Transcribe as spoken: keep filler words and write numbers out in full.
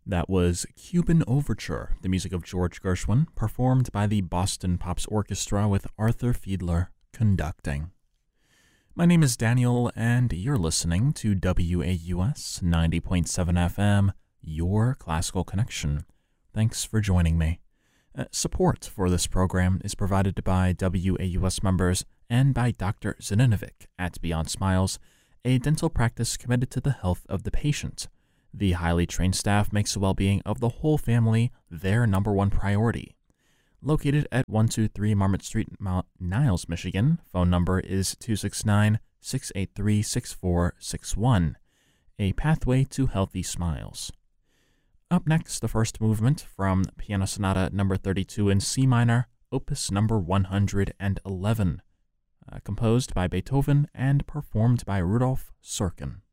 That was Cuban Overture, the music of George Gershwin, performed by the Boston Pops Orchestra with Arthur Fiedler conducting. My name is Daniel, and you're listening to W A U S ninety point seven F M, Your Classical Connection. Thanks for joining me. Uh, support for this program is provided by W A U S members and by Doctor Zaninovic at Beyond Smiles, a dental practice committed to the health of the patient. The highly trained staff makes the well-being of the whole family their number one priority. Located at one two three Marmot Street, Niles, Michigan, phone number is two six nine, six eight three, six four six one. A pathway to healthy smiles. Up next, the first movement from Piano Sonata number thirty-two in C minor, opus number one hundred eleven, uh, composed by Beethoven and performed by Rudolf Serkin.